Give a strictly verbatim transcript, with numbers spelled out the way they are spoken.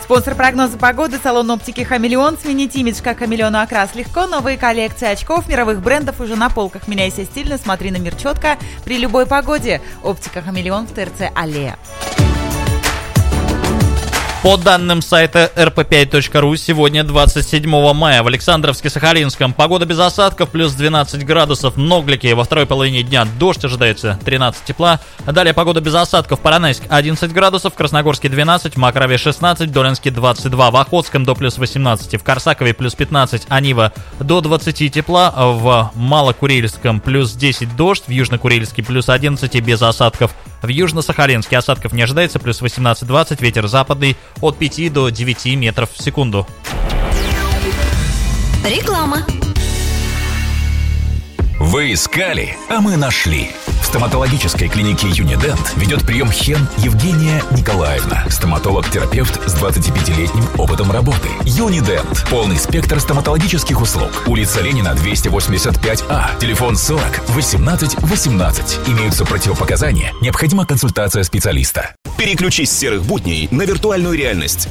Спонсор прогноза погоды — салон оптики «Хамелеон». Сменить имидж как хамелеону окрас легко. Новые коллекции очков мировых брендов уже на полках. Меняйся стильно, смотри на мир четко при любой погоде. Оптика «Хамелеон» в ТРЦ «Аллея». По данным сайта эр пэ пять точка ру, сегодня двадцать седьмого мая в Александровске-Сахалинском погода без осадков, плюс двенадцать градусов, Ноглики, во второй половине дня дождь ожидается, тринадцать тепла. Далее погода без осадков, Поронайск одиннадцать градусов, в Красногорске двенадцать, в Макарове шестнадцать, в Долинске двадцать два, в Охотском до плюс восемнадцать, в Корсакове плюс пятнадцать, а Нива до двадцати тепла, в Малокурильском плюс десять дождь, в Южнокурильске плюс одиннадцать и без осадков. В Южно-Сахалинске осадков не ожидается, плюс восемнадцать-двадцать, ветер западный от пяти до девяти метров в секунду. Реклама. Вы искали, а мы нашли. В стоматологической клинике Юнидент ведет прием Хен Евгения Николаевна. Стоматолог-терапевт с двадцатипятилетним опытом работы. Юнидент. Полный спектр стоматологических услуг. Улица Ленина, двести восемьдесят пять А. Телефон сорок восемнадцать восемнадцать. Имеются противопоказания. Необходима консультация специалиста. Переключись с серых будней на виртуальную реальность.